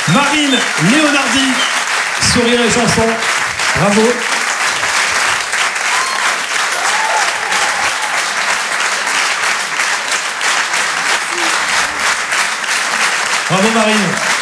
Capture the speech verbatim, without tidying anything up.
Marine Leonardi, Sourire et chanson. Bravo. Bravo Marine.